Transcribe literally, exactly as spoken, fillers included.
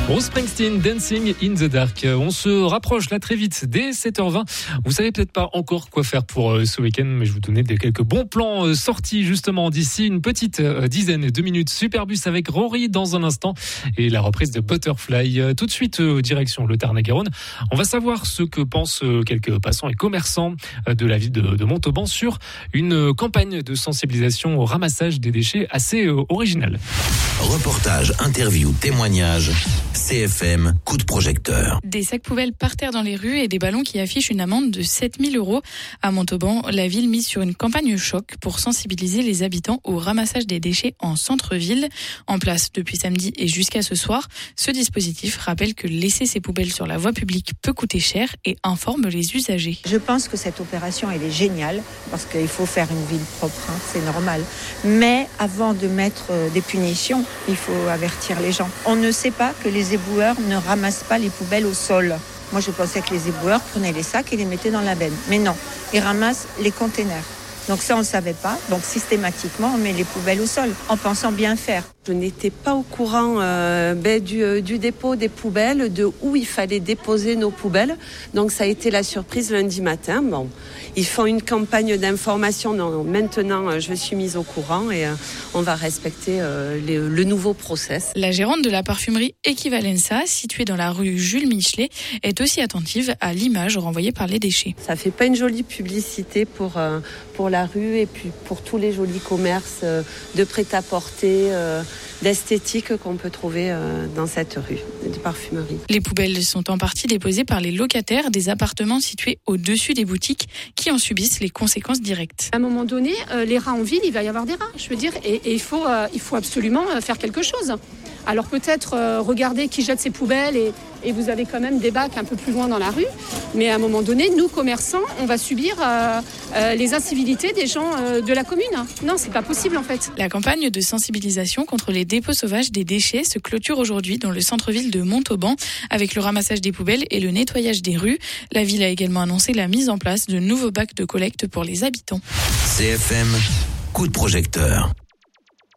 Bruce Springsteen, Dancing in the Dark. On se rapproche là très vite dès sept heures vingt. Vous savez peut-être pas encore quoi faire pour euh, ce week-end, mais je vous donnais des quelques bons plans euh, sortis justement d'ici une petite euh, dizaine de minutes. Superbus avec Rory dans un instant et la reprise de Butterfly. Euh, tout de suite, euh, direction le Tarn-et-Garonne. On va savoir ce que pensent euh, quelques passants et commerçants euh, de la ville de, de Montauban sur une euh, campagne de sensibilisation au ramassage des déchets assez euh, originale. Reportage, interview, témoignage. C F M, coup de projecteur. Des sacs poubelles par terre dans les rues et des ballons qui affichent une amende de sept mille euros. À Montauban, la ville mise sur une campagne choc pour sensibiliser les habitants au ramassage des déchets en centre-ville. En place depuis samedi et jusqu'à ce soir, ce dispositif rappelle que laisser ses poubelles sur la voie publique peut coûter cher et informe les usagers. Je pense que cette opération, elle est géniale parce qu'il faut faire une ville propre, hein, c'est normal. Mais avant de mettre des punitions, il faut avertir les gens. On ne sait pas que les éboueurs ne ramassent pas les poubelles au sol. Moi, je pensais que les éboueurs prenaient les sacs et les mettaient dans la benne. Mais non, ils ramassent les containers. Donc ça, on ne savait pas. Donc systématiquement, on met les poubelles au sol en pensant bien faire. Je n'étais pas au courant euh, ben, du, euh, du dépôt des poubelles, de où il fallait déposer nos poubelles. Donc ça a été la surprise lundi matin. Bon, ils font une campagne d'information. Non, maintenant, euh, je suis mise au courant et euh, on va respecter euh, les, le nouveau process. La gérante de la parfumerie Equivalenza, située dans la rue Jules Michelet, est aussi attentive à l'image renvoyée par les déchets. Ça fait pas une jolie publicité pour, euh, pour la rue et puis pour tous les jolis commerces euh, de prêt-à-porter, euh, d'esthétique qu'on peut trouver euh, dans cette rue de parfumerie. Les poubelles sont en partie déposées par les locataires des appartements situés au-dessus des boutiques qui en subissent les conséquences directes. À un moment donné, euh, les rats en ville, il va y avoir des rats, je veux dire, et, et il faut, euh, il faut absolument faire quelque chose. Alors peut-être euh, regarder qui jette ses poubelles et, et vous avez quand même des bacs un peu plus loin dans la rue. Mais à un moment donné, nous, commerçants, on va subir euh, euh, les incivilités des gens euh, de la commune. Non, c'est pas possible en fait. La campagne de sensibilisation contre les dépôts sauvages des déchets se clôture aujourd'hui dans le centre-ville de Montauban avec le ramassage des poubelles et le nettoyage des rues. La ville a également annoncé la mise en place de nouveaux bacs de collecte pour les habitants. C F M, coup de projecteur.